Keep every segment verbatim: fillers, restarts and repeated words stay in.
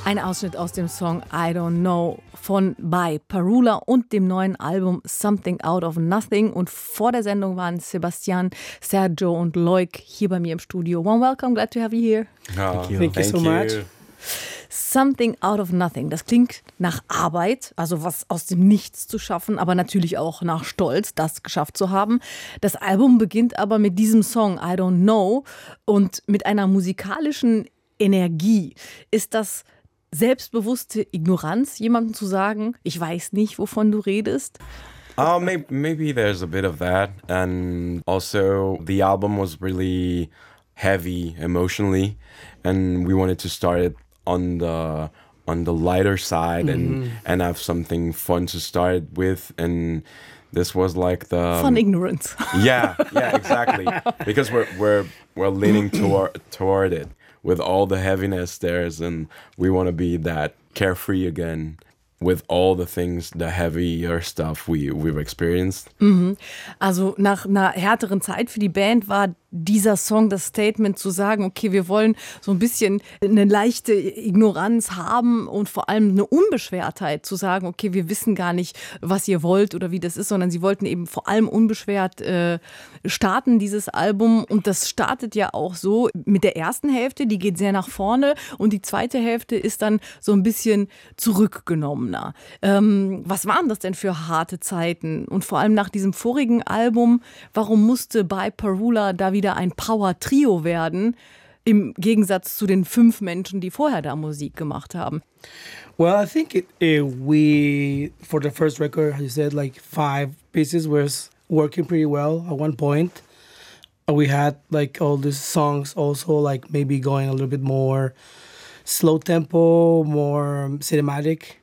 Ein Ausschnitt aus dem Song I Don't Know von By Parula und dem neuen Album Something Out of Nothing. Und vor der Sendung waren Sebastian, Sergio und Loic hier bei mir im Studio. Warm welcome, glad to have you here. Oh, thank you, thank you so much. Something Out of Nothing, das klingt nach Arbeit, also was aus dem Nichts zu schaffen, aber natürlich auch nach Stolz, das geschafft zu haben. Das Album beginnt aber mit diesem Song I Don't Know und mit einer musikalischen Energie. Ist das selbstbewusste Ignoranz, jemandem zu sagen, ich weiß nicht, wovon du redest? Uh, maybe, maybe there's a bit of that. And also the album was really heavy emotionally and we wanted to start it on the on the lighter side and mm-hmm. and have something fun to start with, and this was like the fun ignorance. Yeah, yeah, exactly. Because we're we're we're leaning toward toward it with all the heaviness there's, and we want to be that carefree again with all the things, the heavier stuff we we've experienced. Mhm. Also nach einer härteren Zeit für die Band war dieser Song das Statement zu sagen, okay, wir wollen so ein bisschen eine leichte Ignoranz haben und vor allem eine Unbeschwertheit zu sagen, okay, wir wissen gar nicht, was ihr wollt oder wie das ist, sondern sie wollten eben vor allem unbeschwert äh, starten, dieses Album. Und das startet ja auch so mit der ersten Hälfte, die geht sehr nach vorne und die zweite Hälfte ist dann so ein bisschen zurückgenommener. Ähm, was waren das denn für harte Zeiten? Und vor allem nach diesem vorigen Album, warum musste By Parula da wieder ein Power-Trio werden, im Gegensatz zu den fünf Menschen, die vorher da Musik gemacht haben? Well, I think it, it, we, for the first record, as you said, like five pieces was working pretty well at one point. We had like all these songs also like maybe going a little bit more slow tempo, more cinematic.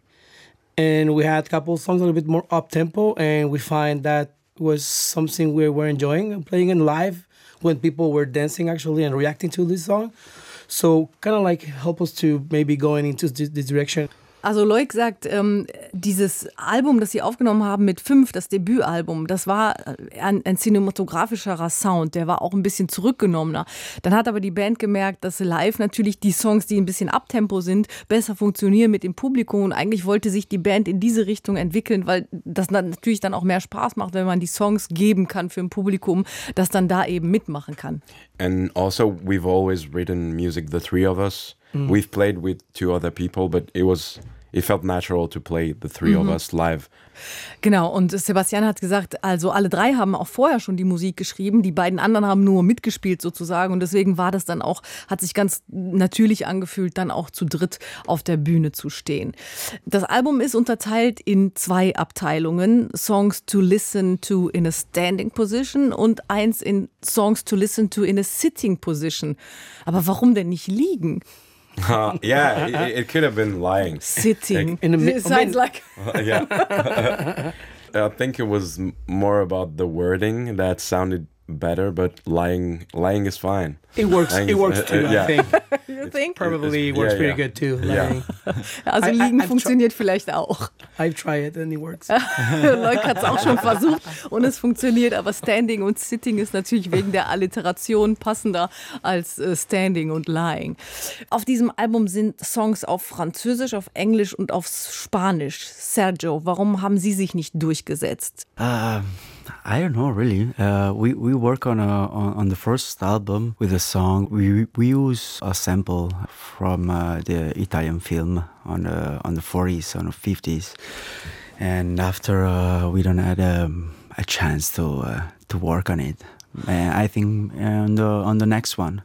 And we had a couple of songs a little bit more up tempo, and we find that was something we were enjoying playing in live when people were dancing actually and reacting to this song. So kind of like help us to maybe going into this, this direction. Also Loic sagt, ähm, dieses Album, das sie aufgenommen haben mit fünf, das Debütalbum, das war ein, ein cinematografischerer Sound, der war auch ein bisschen zurückgenommener. Dann hat aber die Band gemerkt, dass live natürlich die Songs, die ein bisschen Abtempo sind, besser funktionieren mit dem Publikum, und eigentlich wollte sich die Band in diese Richtung entwickeln, weil das natürlich dann auch mehr Spaß macht, wenn man die Songs geben kann für ein Publikum, das dann da eben mitmachen kann. And also we've always written music, the three of us. Mm. We've played with two other people, but it was it felt natural to play the three mhm. of us live. Genau, und Sebastian hat gesagt, also alle drei haben auch vorher schon die Musik geschrieben, die beiden anderen haben nur mitgespielt sozusagen, und deswegen war das dann auch, hat sich ganz natürlich angefühlt, dann auch zu dritt auf der Bühne zu stehen. Das Album ist unterteilt in zwei Abteilungen, Songs to Listen to in a Standing Position und eins in Songs to Listen to in a Sitting Position. Aber warum denn nicht liegen? Uh, yeah, it, it could have been lying. Sitting. Like, in a, it sounds like. Uh, yeah. I think it was more about the wording that sounded better, but lying lying is fine. It works. Lying it works is, too. uh, yeah. I think. You think? Probably it's, works yeah, pretty yeah. good too. Yeah. Also liegen I, I, funktioniert tr- vielleicht auch. I've tried it and it works. Loic hat es auch schon versucht und es funktioniert, aber Standing und Sitting ist natürlich wegen der Alliteration passender als äh, Standing und Lying. Auf diesem Album sind Songs auf Französisch, auf Englisch und auf Spanisch. Sergio, warum haben Sie sich nicht durchgesetzt? Uh, I don't know really. Uh, we we work on a on, on the first album with a song. We we use a sample from uh, the Italian film on the on the forties, on the fifties, and after uh, we don't had um, a chance to uh, to work on it. And I think on the on the next one.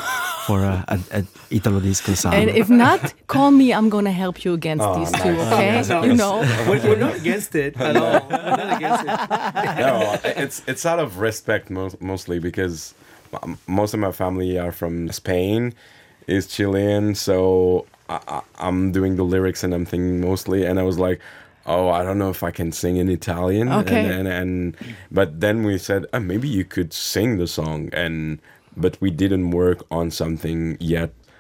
For a, a, a Italo disco sound. And if not, call me. I'm gonna help you against oh, these nice. two. Okay, no, you know. We're, we're not against it at all. We're not against it. No, it's it's out of respect most, mostly because most of my family are from Spain, is Chilean, so I, I'm doing the lyrics and I'm thinking mostly, and I was like, oh, I don't know if I can sing in Italian. Okay. And, and, and but then we said, oh, maybe you could sing the song, and but we didn't work on something yet.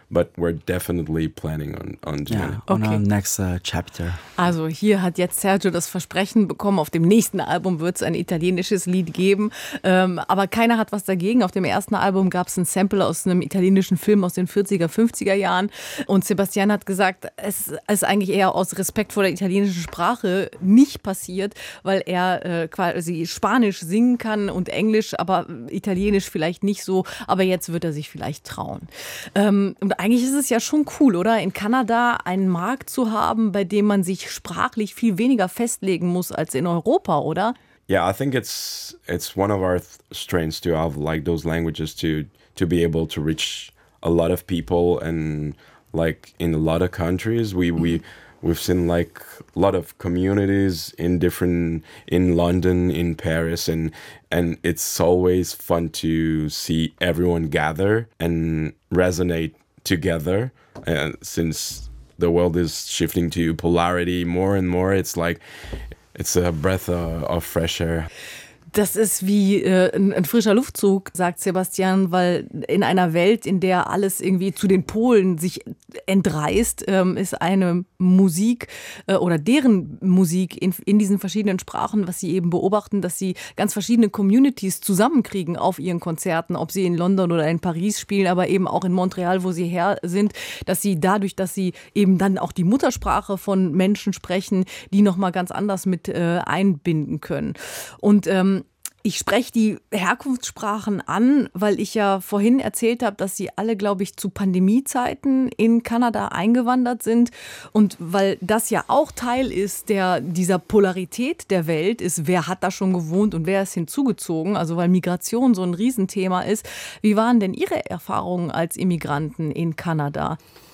but we're definitely planning on, on doing Yeah, it. on Okay. our next uh, chapter. Also hier hat jetzt Sergio das Versprechen bekommen, auf dem nächsten Album wird es ein italienisches Lied geben. Ähm, aber keiner hat was dagegen. Auf dem ersten Album gab es ein Sample aus einem italienischen Film aus den vierziger, fünfziger Jahren. Und Sebastian hat gesagt, es ist eigentlich eher aus Respekt vor der italienischen Sprache nicht passiert, weil er äh, quasi Spanisch singen kann und Englisch, aber Italienisch vielleicht nicht so. Aber jetzt wird er sich vielleicht trauen. Ähm, und eigentlich ist es ja schon cool, oder? In Kanada einen Markt zu haben, bei dem man sich sprachlich viel weniger festlegen muss als in Europa, oder? Yeah, I think it's it's one of our th- strengths to have like those languages to to be able to reach a lot of people, and like in a lot of countries we we we've seen like a lot of communities in different in London, in Paris, and and it's always fun to see everyone gather and resonate together. And since the world is shifting to polarity more and more, it's like it's a breath of, of fresh air. Das ist wie äh, ein, ein frischer Luftzug, sagt Sebastian, weil in einer Welt, in der alles irgendwie zu den Polen sich entreißt, ähm, ist eine Musik äh, oder deren Musik in, in diesen verschiedenen Sprachen, was sie eben beobachten, dass sie ganz verschiedene Communities zusammenkriegen auf ihren Konzerten, ob sie in London oder in Paris spielen, aber eben auch in Montreal, wo sie her sind, dass sie dadurch, dass sie eben dann auch die Muttersprache von Menschen sprechen, die nochmal ganz anders mit äh, einbinden können. Und ähm, ich spreche die Herkunftssprachen an, weil ich ja vorhin erzählt habe, dass sie alle, glaube ich, zu Pandemiezeiten in Kanada eingewandert sind. Und weil das ja auch Teil ist der, dieser Polarität der Welt, ist, wer hat da schon gewohnt und wer ist hinzugezogen, also weil Migration so ein Riesenthema ist. Wie waren denn Ihre Erfahrungen als Immigranten in Kanada?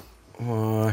Uh,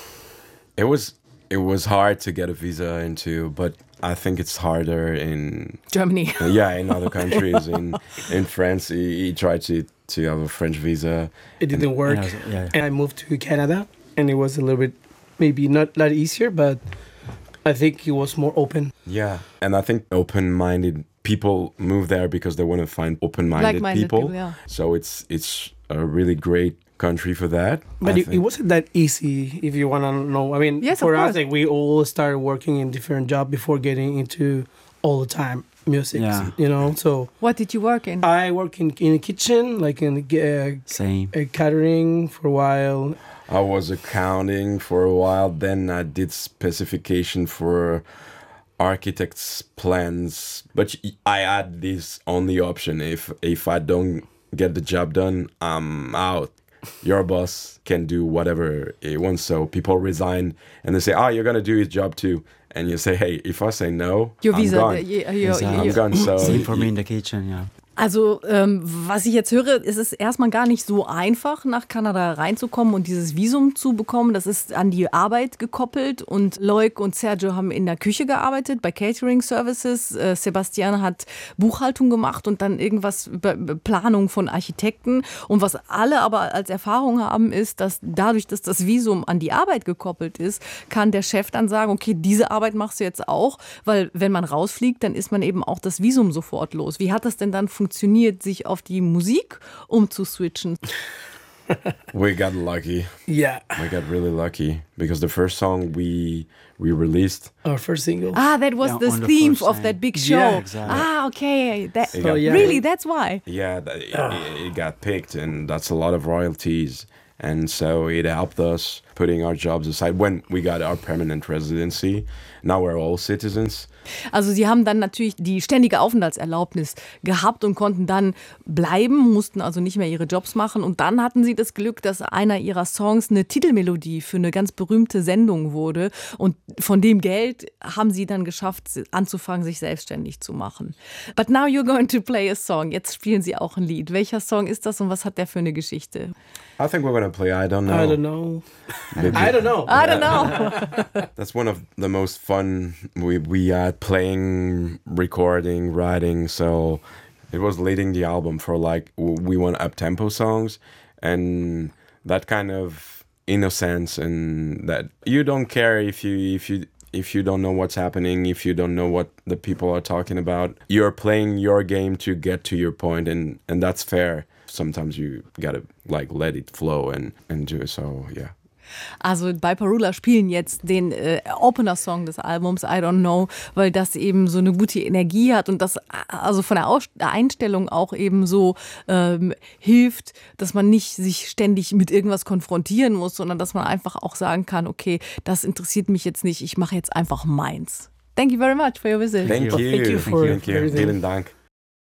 it was it was hard to get a visa into, but I think it's harder in Germany. yeah in other countries. in in France, he, he tried to to have a French visa. It didn't work. Yeah, so- yeah, yeah. And I moved to Canada, and it was a little bit, maybe not that easier, but I think it was more open. Yeah, and I think open-minded people move there because they want to find open-minded Like-minded people. people, yeah. So it's it's a really great country for that. But I it, it think. wasn't that easy, if you want to know. I mean, Yes, of for us, course. like, we all started working in different jobs before getting into all the time music, Yeah. you know? So What did you work in? I work in, in the kitchen, like in uh, Same. uh, catering for a while. I was accounting for a while. Then I did specification for architects' plans. But I had this only option: if if I don't get the job done, I'm out. Your boss can do whatever he wants. So people resign and they say, "Oh, you're gonna do his job too." And you say, "Hey, if I say no, Your I'm visa. gone. the- your- Yes, your- uh, I'm your- gone." So Same for me in the kitchen, yeah. Also, ähm, was ich jetzt höre, ist es erstmal gar nicht so einfach, nach Kanada reinzukommen und dieses Visum zu bekommen. Das ist an die Arbeit gekoppelt und Loic und Sergio haben in der Küche gearbeitet, bei Catering Services. Äh, Sebastian hat Buchhaltung gemacht und dann irgendwas über Planung von Architekten. Und was alle aber als Erfahrung haben, ist, dass dadurch, dass das Visum an die Arbeit gekoppelt ist, kann der Chef dann sagen, okay, diese Arbeit machst du jetzt auch, weil wenn man rausfliegt, dann ist man eben auch das Visum sofort los. Wie hat das denn dann funktioniert, sich auf die Musik umzuswitchen? we got lucky. Yeah, We got really lucky because the first song we we released. our first single. Ah, that was Yeah, the on the theme first of time. that big show. Yeah, exactly. Ah, okay. That, So, yeah. Really, that's why. Yeah, that, it, it got picked, and that's a lot of royalties. And so it helped us putting our jobs aside when we got our permanent residency. Now we're all citizens. Also sie haben dann natürlich die ständige Aufenthaltserlaubnis gehabt und konnten dann bleiben, mussten also nicht mehr ihre Jobs machen. Und dann hatten sie das Glück, dass einer ihrer Songs eine Titelmelodie für eine ganz berühmte Sendung wurde. Und von dem Geld haben sie dann geschafft, anzufangen, sich selbstständig zu machen. But now you're going to play a song. Jetzt spielen sie auch ein Lied. Welcher Song ist das und was hat der für eine Geschichte? I think we're gonna play I Don't Know. I don't know. Maybe. I don't know. I don't know. That's one of the most fun we, we had playing, recording, writing. So it was leading the album for like, w- we want up-tempo songs and that kind of innocence, and that you don't care if you if you if you don't know what's happening, if you don't know what the people are talking about. You're playing your game to get to your point, and and that's fair. sometimes you gotta like let it flow and, and do it. So yeah. Also bei Parula spielen jetzt den äh, Opener-Song des Albums, I Don't Know, weil das eben so eine gute Energie hat und das also von der Aus- der Einstellung auch eben so ähm, hilft, dass man nicht sich ständig mit irgendwas konfrontieren muss, sondern dass man einfach auch sagen kann, okay, das interessiert mich jetzt nicht, ich mache jetzt einfach meins. Thank you very much for your visit. Thank you. Thank you for Thank you. everything. Vielen Dank.